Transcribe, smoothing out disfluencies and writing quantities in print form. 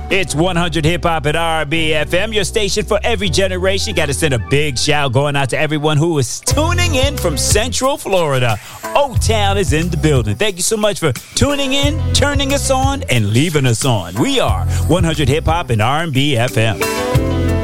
It's 100 Hip Hop at R&B FM, your station for every generation. Got to send a big shout going out to everyone who is tuning in from Central Florida. O-Town is in the building. Thank you so much for tuning in, turning us on, and leaving us on. We are 100 Hip Hop and R&B FM.